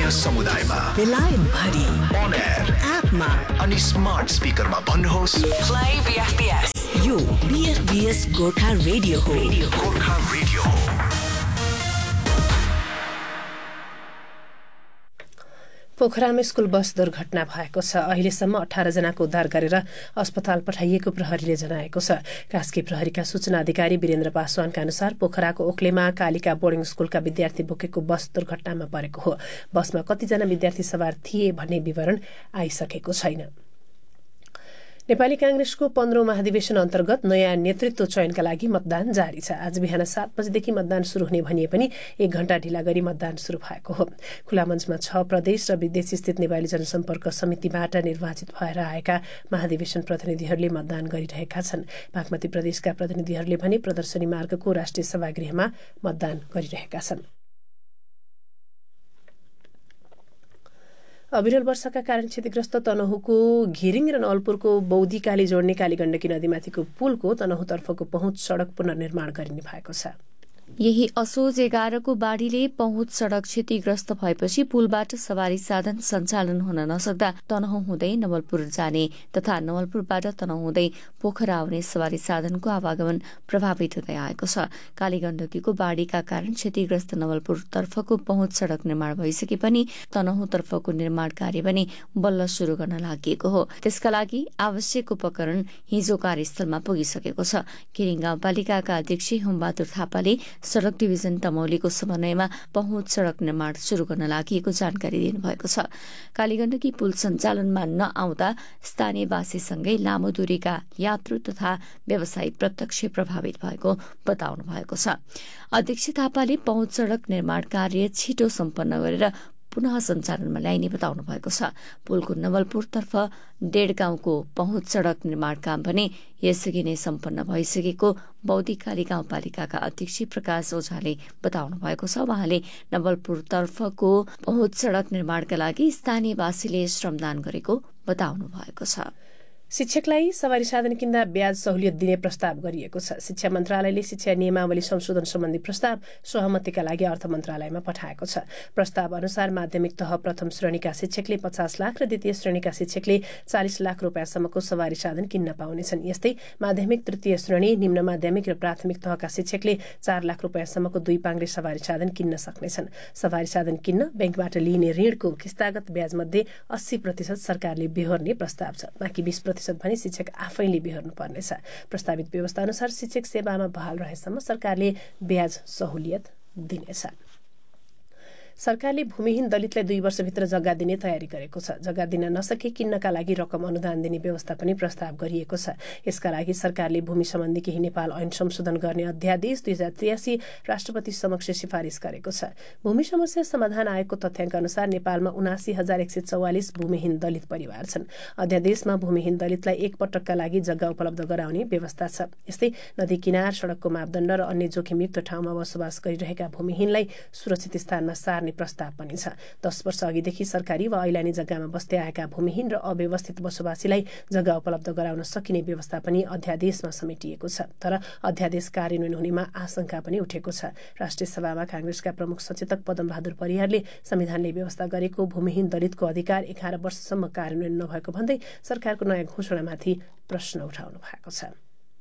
समुदायमा बेलायत भरि on air एपमा अनि स्मार्ट स्पिकरमा भन्नुहोस् Play BFBS. यो BFBS गोर्खा रेडियो हो. गोर्खा रेडियो हो। पोखरामा स्कुल बस दुर्घटना भएको छ। अहिलेसम्म 18 जनाको उद्धार गरेर अस्पताल पठाइएको प्रहरीले जनाएको छ। कास्की प्रहरीका सूचना अधिकारी वीरेन्द्र पासवानका अनुसार पोखराको ओक्लेमा कालिका बोर्डिङ स्कुलका विद्यार्थी बोकेको बस दुर्घटनामा परेको हो। बसमा कतिजना विद्यार्थी सवार थिए भन्ने विवरण आइसकेको छैन। नेपाली कांग्रेसको 15औं महाधिवेशन अन्तर्गत नयाँ नेतृत्व चयनका लागि मतदान जारी छ। आज बिहान 7 बजेदेखि मतदान शुरू हुने भनिए पनि 1 घण्टा ढिला गरी मतदान शुरू भएको हो। खुला मञ्चमा 6 प्रदेश र विदेश स्थित नेपाली जनसम्पर्क समितिबाट निर्वाचित भएर आएका महाधिवेशन प्रतिनिधिहरूले मतदान गरिरहेका छन्। बागमती प्रदेशका प्रतिनिधिहरूले भने प्रदर्शनी मार्गको राष्ट्रिय सभागृहमा मतदान गरिरहेका छन्। अविरल वर्षाका कारण क्षतिग्रस्त तनहुको घिरिङ र नवलपुरको बौद्धिकाली जोड्ने कालीगण्डकी नदीमाथिको पुलको तनहुतर्फको पहुँच सड़क पुनर्निर्माण गरिने भएको छ। यही असोज 11 को बाढ़ीले पहुँच सड़क क्षतिग्रस्त भएपछि पुलबाट सवारी साधन सञ्चालन हुन नसक्दा तनहुँ हुँदै नवलपुर जाने तथा नवलपुरबाट तनहुँ हुँदै पोखरा आउने सवारी साधनको आवागमन प्रभावित हुँदै आएको छ। कालीगण्डकीको बाढ़ीका कारण क्षतिग्रस्त नवलपुरतर्फको पहुँच सड़क निर्माण भइसके पनि तनहुँतर्फको निर्माण कार्य पनि बल्ल शुरू गर्न लागि हो। त्यसका लागि आवश्यक उपकरण हिजो कार्यस्थलमा पुगिसकेको छ। घिरिङ गाउँपालिकाका अध्यक्ष हुमबहादुर थापाले सड़क डिभिजन तमौलीको समन्वयमा पहुँच सड़क निर्माण शुरू गर्न लागि जानकारी दिनुभएको छ। कालीगण्डकी पुल सञ्चालनमा नआउँदा स्थानीयवासीसँगै लामो दूरीका यात्रु तथा व्यवसायी प्रत्यक्ष प्रभावित भएको बताउनु भएको छ। अध्यक्ष थापाले पहुँच सड़क निर्माण कार्य छिटो सम्पन्न गरेर पुनः सञ्चालनमा ल्याइने बताउनु भएको छ। पुलको नवलपुरतर्फ 1.5 गाउँको पहुँच सड़क निर्माण काम पनि यसअघि नै सम्पन्न भइसकेको बौद्धिकाली गाउँपालिकाका अध्यक्ष प्रकाश ओझाले बताउनु भएको छ। उहाँले नवलपुरतर्फको पहुँच सड़क निर्माणका लागि स्थानीयवासीले श्रमदान गरेको बताउनु भएको छ। शिक्षकलाई सवारी साधन किन्दा ब्याज सहुलियत दिने प्रस्ताव गरिएको छ। शिक्षा मन्त्रालयले शिक्षा नियमावली संशोधन सम्बन्धी प्रस्ताव सहमतिका लागि अर्थ मन्त्रालयमा पठाएको छ। प्रस्ताव अनुसार माध्यमिक तह प्रथम श्रेणीका शिक्षकले 50 लाख र द्वितीय श्रेणीका शिक्षकले 40 लाख रुपियाँसम्मको सवारी साधन किन्न पाउनेछन्। यस्तै माध्यमिक तृतीय श्रेणी, निम्न माध्यमिक र प्राथमिक तहका शिक्षकले 4 लाख रुपियाँसम्मको 2 पाङ्ग्रे सवारी साधन किन्न सक्नेछन्। सवारी साधन किन्न बैंकबाट लिइने ऋणको किस्तागत ब्याजमध्ये 80% सरकारले बेहोर्ने प्रस्ताव छ। बाँकी 20% भने शिक्षक आफैले बेहोर्नु पर्नेछ। प्रस्तावित व्यवस्था अनुसार शिक्षक सेवामा बहाल रहेसम्म सरकारले ब्याज सहुलियत दिनेछ। सरकारले भूमिहीन दलितलाई 2 वर्षभित्र जग्गा दिने तयारी गरेको छ। जग्गा दिन नसके किन्नका लागि रकम अनुदान दिने व्यवस्था पनि प्रस्ताव गरिएको छ। यसका लागि सरकारले भूमि सम्बन्धी केही नेपाल ऐन संशोधन गर्ने अध्यादेश 2083 राष्ट्रपति समक्ष सिफारिस गरेको छ। भूमि समस्या समाधान आयोगको तथ्याङ्क अनुसार नेपालमा 79,144 भूमिहीन दलित परिवार छन्। अध्यादेशमा भूमिहीन दलितलाई एक पटकका लागि जग्गा उपलब्ध गराउने व्यवस्था छ। यस्तै नदी किनार, सड़कको मापदण्ड र अन्य जोखिमयुक्त ठाउँमा बसोबास गरिरहेका भूमिहीनलाई सुरक्षित स्थानमा सार्ने प्रस्ताव पनि छ। 10 वर्ष अघिदेखि सरकारी वा ऐलानी जग्गामा बस्दै आएका भूमिहीन र अव्यवस्थित बसोबासीलाई जग्गा उपलब्ध गराउन सकिने व्यवस्था पनि अध्यादेशमा समेटिएको छ। तर अध्यादेश कार्यान्वयन हुनेमा आशंका पनि उठेको छ। राष्ट्रिय सभामा कांग्रेसका प्रमुख सचेतक पदमबहादुर परियारले संविधानले व्यवस्था गरेको भूमिहीन दलितको अधिकार 11 वर्षसम्म कार्यान्वयन नभएको भन्दै सरकारको नयाँ घोषणामाथि प्रश्न उठाउनु भएको छ।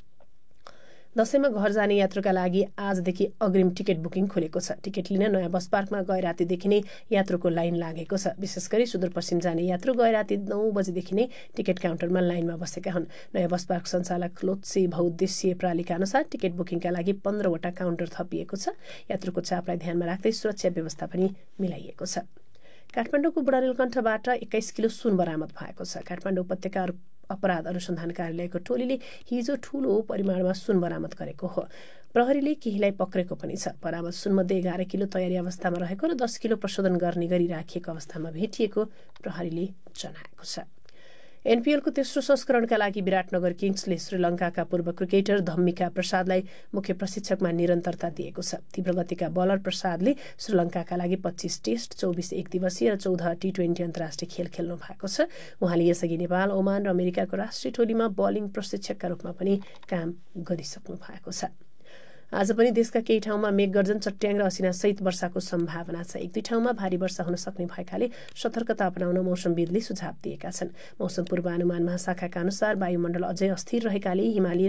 दशैंमा घर जाने यात्रुका लागि आजदेखि अग्रिम टिकट बुकिङ खुलेको छ। टिकट लिन नयाँ बस पार्कमा गए रातिदेखि नै यात्रुको लाइन लागेको छ। विशेष गरी सुदूरपश्चिम जाने यात्रु गए राति 9 बजेदेखि नै टिकट काउन्टरमा लाइनमा बसेका हुन्। नयाँ बस पार्क सञ्चालक लोत्से बहुद्देश्यीय प्रणालीका अनुसार टिकट बुकिङका लागि 15 वटा काउन्टर थपिएको छ। यात्रुको चापलाई ध्यानमा राख्दै सुरक्षा व्यवस्था पनि मिलाइएको छ। काठमाडौँको बुढानीलकण्ठबाट 21 किलो सुन बरामद भएको छ। काठमाडौँ उपत्यका अपराध अनुसन्धान कार्यालयको टोलीले हिजो ठूलो परिमाणमा सुन बरामद गरेको हो। प्रहरीले केहीलाई पक्रेको पनि छ। बरामद सुनमध्ये 11 किलो तयारी अवस्थामा रहेको र 10 किलो प्रशोधन गर्ने गरी राखिएको अवस्थामा भेटिएको प्रहरीले जनाएको छ। एनपीएलको तेस्रो संस्करणका लागि विराटनगर किङ्सले श्रीलङ्काका पूर्व क्रिकेटर धम्मिका प्रसादलाई मुख्य प्रशिक्षकमा निरन्तरता दिएको छ। तीव्र गतिका बलर प्रसादले श्रीलङ्काका लागि 25 टेस्ट, 24 एक दिवसीय र 14 टी20 अन्तर्राष्ट्रिय खेल खेल्नु भएको छ। उहाँले यसअघि नेपाल, ओमान र अमेरिकाको राष्ट्रिय टोलीमा बलिङ प्रशिक्षकका रूपमा पनि काम गरिसक्नु भएको छ। आज पनि देशका केही ठाउँमा मेघगर्जन, चट्याङ र असिना सहित वर्षाको सम्भावना छ। एक दुई ठाउँमा भारी वर्षा हुन सक्ने भएकाले सतर्कता अपनाउन मौसमविदले सुझाव दिएका छन्। मौसम पूर्वानुमान महाशाखाका अनुसार वायुमण्डल अझै अस्थिर रहेकाले हिमाली